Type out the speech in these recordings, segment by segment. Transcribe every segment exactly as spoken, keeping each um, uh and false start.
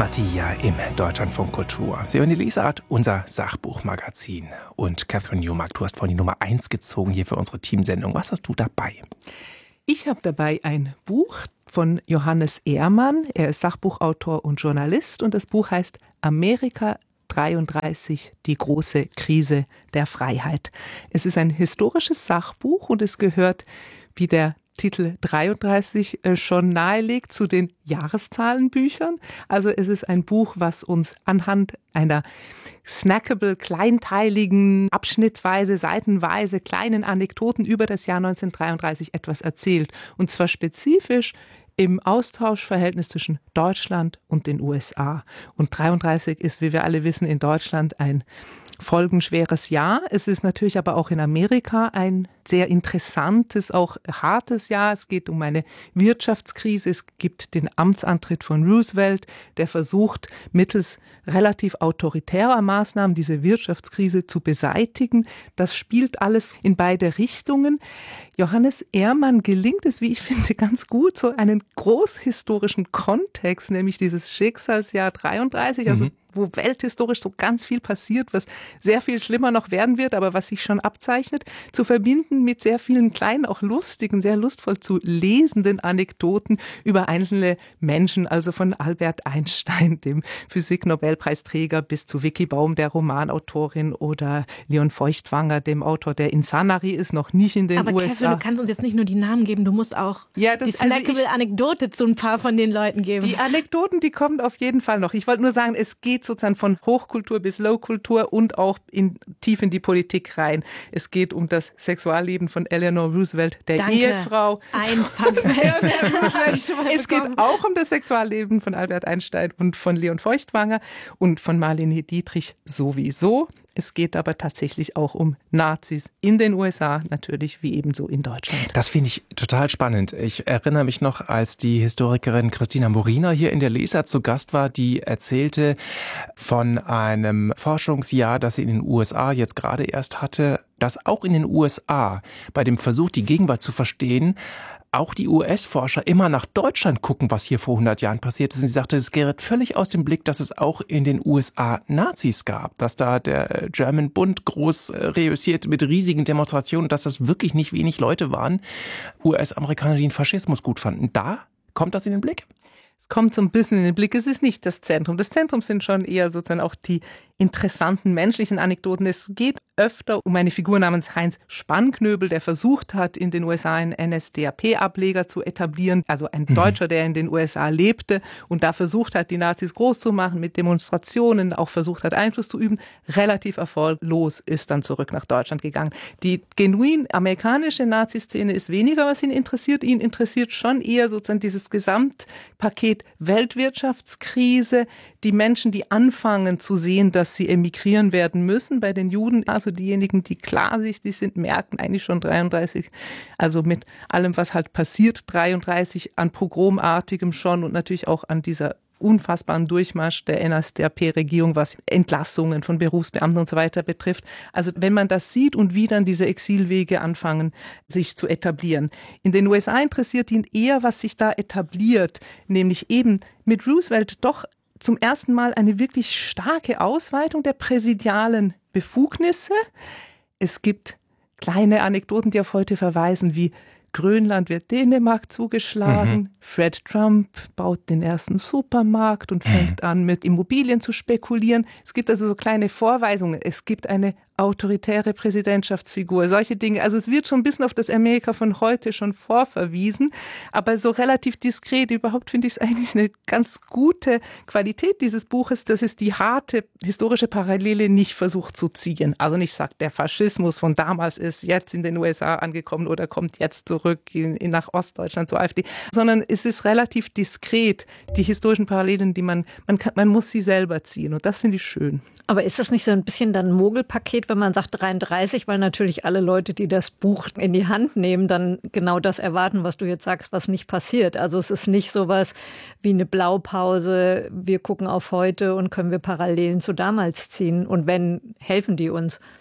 Mattia im Deutschlandfunk Kultur. Sie hören die Lesart, unser Sachbuchmagazin. Und Catherine Newmark, du hast vorhin die Nummer eins gezogen hier für unsere Teamsendung. Was hast du dabei? Ich habe dabei ein Buch von Johannes Ehrmann. Er ist Sachbuchautor und Journalist und das Buch heißt Amerika dreiunddreißig, die große Krise der Freiheit. Es ist ein historisches Sachbuch und es gehört, wie der Titel dreiunddreißig schon nahelegt, zu den Jahreszahlenbüchern. Also es ist ein Buch, was uns anhand einer snackable, kleinteiligen, abschnittweise, seitenweise kleinen Anekdoten über das Jahr neunzehnhundertdreiunddreißig etwas erzählt. Und zwar spezifisch im Austauschverhältnis zwischen Deutschland und den U S A. Und dreiunddreißig ist, wie wir alle wissen, in Deutschland ein folgenschweres Jahr. Es ist natürlich aber auch in Amerika ein sehr interessantes, auch hartes Jahr. Es geht um eine Wirtschaftskrise. Es gibt den Amtsantritt von Roosevelt, der versucht, mittels relativ autoritärer Maßnahmen diese Wirtschaftskrise zu beseitigen. Das spielt alles in beide Richtungen. Johannes Ehrmann gelingt es, wie ich finde, ganz gut, so einen großhistorischen Kontext, nämlich dieses Schicksalsjahr dreiunddreißig, also mhm. wo welthistorisch so ganz viel passiert, was sehr viel schlimmer noch werden wird, aber was sich schon abzeichnet, zu verbinden mit sehr vielen kleinen, auch lustigen, sehr lustvoll zu lesenden Anekdoten über einzelne Menschen, also von Albert Einstein, dem Physik-Nobelpreisträger, bis zu Vicky Baum, der Romanautorin, oder Leon Feuchtwanger, dem Autor der Insanari, ist noch nicht in den aber U S A. Catherine, du kannst uns jetzt nicht nur die Namen geben, du musst auch ja, das, die snackable also Anekdote zu ein paar von den Leuten geben. Die Anekdoten, die kommen auf jeden Fall noch. Ich wollte nur sagen, es geht sozusagen von Hochkultur bis Lowkultur und auch in, tief in die Politik rein. Es geht um das Sexualleben von Eleanor Roosevelt, der Danke. Ehefrau. Ein Fun Es geht auch um das Sexualleben von Albert Einstein und von Leon Feuchtwanger und von Marlene Dietrich sowieso. Es geht aber tatsächlich auch um Nazis in den U S A, natürlich wie ebenso in Deutschland. Das finde ich total spannend. Ich erinnere mich noch, als die Historikerin Christina Morina hier in der Lesart zu Gast war, die erzählte von einem Forschungsjahr, das sie in den U S A jetzt gerade erst hatte, dass auch in den U S A bei dem Versuch, die Gegenwart zu verstehen, auch die U S-Forscher immer nach Deutschland gucken, was hier vor hundert Jahren passiert ist. Und sie sagte, es gerät völlig aus dem Blick, dass es auch in den U S A Nazis gab, dass da der German Bund groß reüssiert mit riesigen Demonstrationen, dass das wirklich nicht wenig Leute waren, U S-Amerikaner, die den Faschismus gut fanden. Da kommt das in den Blick? Es kommt so ein bisschen in den Blick. Es ist nicht das Zentrum. Das Zentrum sind schon eher sozusagen auch die interessanten menschlichen Anekdoten. Es geht öfter um eine Figur namens Heinz Spannknöbel, der versucht hat, in den U S A einen N S D A P-Ableger zu etablieren, also ein Deutscher, der in den U S A lebte und da versucht hat, die Nazis groß zu machen mit Demonstrationen, auch versucht hat, Einfluss zu üben, relativ erfolglos, ist dann zurück nach Deutschland gegangen. Die genuin amerikanische Nazi-Szene ist weniger, was ihn interessiert. Ihn interessiert schon eher sozusagen dieses Gesamtpaket Weltwirtschaftskrise, die Menschen, die anfangen zu sehen, dass sie emigrieren werden müssen. Bei den Juden, also diejenigen, die klarsichtig sind, merken eigentlich schon dreiunddreißig, also mit allem, was halt passiert, dreiunddreißig an Pogromartigem schon und natürlich auch an dieser unfassbaren Durchmarsch der N S D A P-Regierung, was Entlassungen von Berufsbeamten und so weiter betrifft. Also wenn man das sieht und wie dann diese Exilwege anfangen, sich zu etablieren. In den U S A interessiert ihn eher, was sich da etabliert, nämlich eben mit Roosevelt doch zum ersten Mal eine wirklich starke Ausweitung der präsidialen Befugnisse. Es gibt kleine Anekdoten, die auf heute verweisen, wie Grönland wird Dänemark zugeschlagen, mhm. Fred Trump baut den ersten Supermarkt und fängt mhm. an, mit Immobilien zu spekulieren. Es gibt also so kleine Vorweisungen. Es gibt eine autoritäre Präsidentschaftsfigur, solche Dinge. Also es wird schon ein bisschen auf das Amerika von heute schon vorverwiesen, aber so relativ diskret. Überhaupt finde ich es eigentlich eine ganz gute Qualität dieses Buches, dass es die harte historische Parallele nicht versucht zu ziehen. Also nicht sagt, der Faschismus von damals ist jetzt in den U S A angekommen oder kommt jetzt zurück in, in nach Ostdeutschland zur AfD, sondern es ist relativ diskret, die historischen Parallelen, die man, man kann, man muss sie selber ziehen und das finde ich schön. Aber ist das nicht so ein bisschen dann ein Mogelpaket, wenn man sagt dreiunddreißig, weil natürlich alle Leute, die das Buch in die Hand nehmen, dann genau das erwarten, was du jetzt sagst, was nicht passiert. Also es ist nicht sowas wie eine Blaupause, wir gucken auf heute und können wir Parallelen zu damals ziehen. Und wenn, helfen die uns?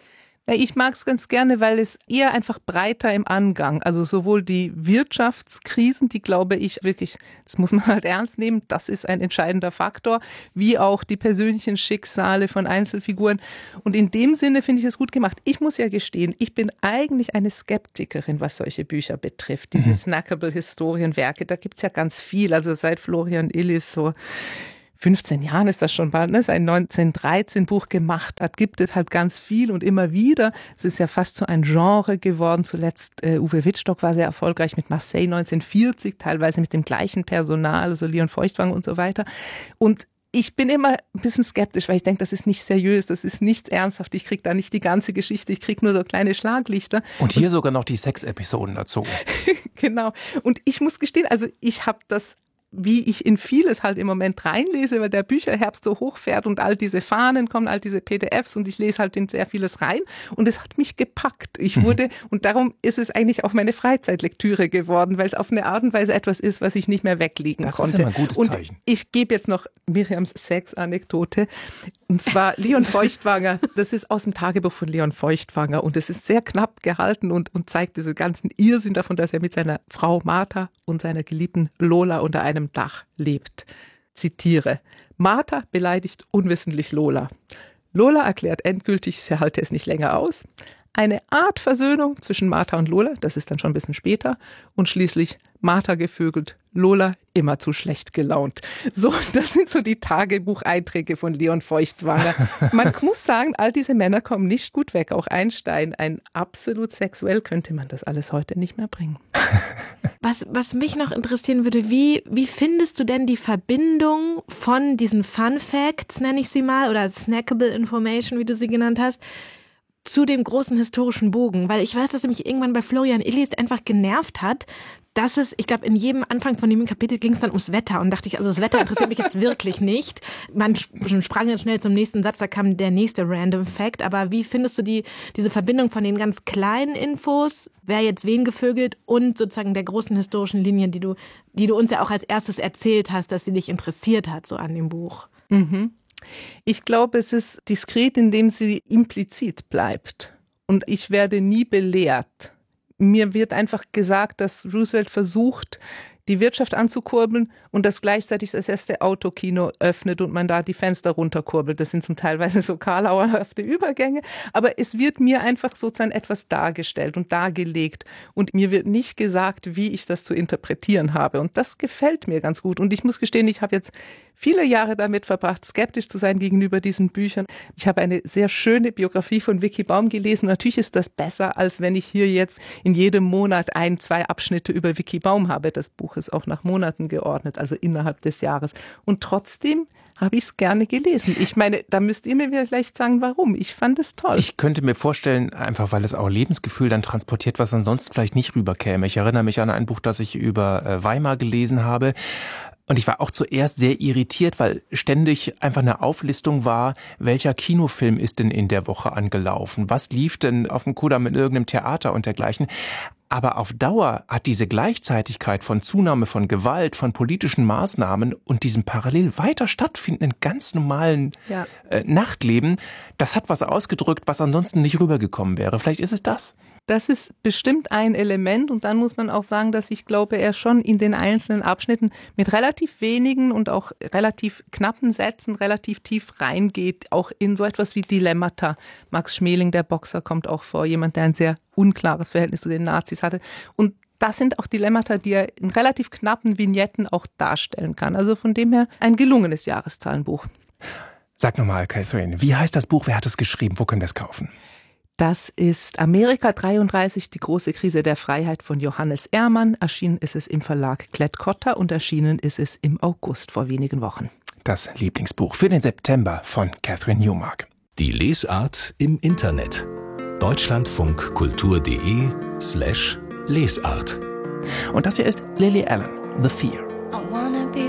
Ja, ich mag es ganz gerne, weil es eher einfach breiter im Angang, also sowohl die Wirtschaftskrisen, die glaube ich wirklich, das muss man halt ernst nehmen, das ist ein entscheidender Faktor, wie auch die persönlichen Schicksale von Einzelfiguren. Und in dem Sinne finde ich es gut gemacht. Ich muss ja gestehen, ich bin eigentlich eine Skeptikerin, was solche Bücher betrifft, diese mhm. snackable Historienwerke, da gibt es ja ganz viel, also seit Florian Illies vor fünfzehn Jahren ist das schon bald, ne, sein neunzehnhundertdreizehn Buch gemacht hat, gibt es halt ganz viel und immer wieder. Es ist ja fast so ein Genre geworden. Zuletzt äh, Uwe Wittstock war sehr erfolgreich mit Marseille neunzehnhundertvierzig, teilweise mit dem gleichen Personal, also Leon Feuchtwanger und so weiter. Und ich bin immer ein bisschen skeptisch, weil ich denke, das ist nicht seriös, das ist nicht ernsthaft. Ich kriege da nicht die ganze Geschichte, ich kriege nur so kleine Schlaglichter. Und hier und, sogar noch die Sex-Episoden dazu. Genau. Und ich muss gestehen, also ich habe das, wie ich in vieles halt im Moment reinlese, weil der Bücherherbst so hochfährt und all diese Fahnen kommen, all diese P D Fs und ich lese halt in sehr vieles rein und es hat mich gepackt. Ich wurde, mhm. und darum ist es eigentlich auch meine Freizeitlektüre geworden, weil es auf eine Art und Weise etwas ist, was ich nicht mehr weglegen das konnte. Das ist immer ein gutes und Zeichen. Ich gebe jetzt noch Miriams Sex-Anekdote. Und zwar Leon Feuchtwanger, das ist aus dem Tagebuch von Leon Feuchtwanger und es ist sehr knapp gehalten und, und zeigt diesen ganzen Irrsinn davon, dass er mit seiner Frau Martha und seiner geliebten Lola unter einem Dach lebt. Zitiere: Martha beleidigt unwissentlich Lola. Lola erklärt endgültig, sie halte es nicht länger aus. Eine Art Versöhnung zwischen Martha und Lola, das ist dann schon ein bisschen später. Und schließlich Martha gevögelt, Lola immer zu schlecht gelaunt. So, das sind so die Tagebucheinträge von Leon Feuchtwanger. Man muss sagen, all diese Männer kommen nicht gut weg. Auch Einstein, ein absolut sexuell, könnte man das alles heute nicht mehr bringen. Was, was mich noch interessieren würde, wie, wie findest du denn die Verbindung von diesen Fun Facts, nenne ich sie mal, oder Snackable Information, wie du sie genannt hast, zu dem großen historischen Bogen? Weil ich weiß, dass er mich irgendwann bei Florian Illies einfach genervt hat, dass es, ich glaube, in jedem Anfang von dem Kapitel ging es dann ums Wetter und dachte ich, also das Wetter interessiert mich jetzt wirklich nicht. Man sprang dann schnell zum nächsten Satz, da kam der nächste Random Fact. Aber wie findest du die diese Verbindung von den ganz kleinen Infos, wer jetzt wen gevögelt und sozusagen der großen historischen Linie, die du, die du uns ja auch als erstes erzählt hast, dass sie dich interessiert hat, so an dem Buch? Mhm. Ich glaube, es ist diskret, indem sie implizit bleibt. Und ich werde nie belehrt. Mir wird einfach gesagt, dass Roosevelt versucht, die Wirtschaft anzukurbeln und dass gleichzeitig das erste Autokino öffnet und man da die Fenster runterkurbelt. Das sind zum Teilweise so karlauerhafte Übergänge, aber es wird mir einfach sozusagen etwas dargestellt und dargelegt und mir wird nicht gesagt, wie ich das zu interpretieren habe und das gefällt mir ganz gut und ich muss gestehen, ich habe jetzt viele Jahre damit verbracht, skeptisch zu sein gegenüber diesen Büchern. Ich habe eine sehr schöne Biografie von Vicky Baum gelesen. Natürlich ist das besser, als wenn ich hier jetzt in jedem Monat ein, zwei Abschnitte über Vicky Baum habe. Das Buch ist auch nach Monaten geordnet, also innerhalb des Jahres. Und trotzdem habe ich es gerne gelesen. Ich meine, da müsst ihr mir vielleicht sagen, warum. Ich fand es toll. Ich könnte mir vorstellen, einfach weil es auch Lebensgefühl dann transportiert, was ansonsten vielleicht nicht rüberkäme. Ich erinnere mich an ein Buch, das ich über Weimar gelesen habe. Und ich war auch zuerst sehr irritiert, weil ständig einfach eine Auflistung war, welcher Kinofilm ist denn in der Woche angelaufen? Was lief denn auf dem Kudamm in irgendeinem Theater und dergleichen? Aber auf Dauer hat diese Gleichzeitigkeit von Zunahme von Gewalt, von politischen Maßnahmen und diesem parallel weiter stattfindenden ganz normalen ja. äh, Nachtleben, das hat was ausgedrückt, was ansonsten nicht rübergekommen wäre. Vielleicht ist es das. Das ist bestimmt ein Element und dann muss man auch sagen, dass ich glaube, er schon in den einzelnen Abschnitten mit relativ wenigen und auch relativ knappen Sätzen relativ tief reingeht, auch in so etwas wie Dilemmata. Max Schmeling, der Boxer, kommt auch vor, jemand, der ein sehr unklares Verhältnis zu den Nazis hatte und das sind auch Dilemmata, die er in relativ knappen Vignetten auch darstellen kann. Also von dem her ein gelungenes Jahreszahlenbuch. Sag nochmal, Catherine, wie heißt das Buch, wer hat es geschrieben, wo können wir es kaufen? Das ist Amerika dreiunddreißig, die große Krise der Freiheit von Johannes Ehrmann. Erschienen ist es im Verlag Klett-Cotta und erschienen ist es im August vor wenigen Wochen. Das Lieblingsbuch für den September von Catherine Newmark. Die Lesart im Internet. deutschlandfunkkultur.de slash Lesart. Und das hier ist Lily Allen, The Fear.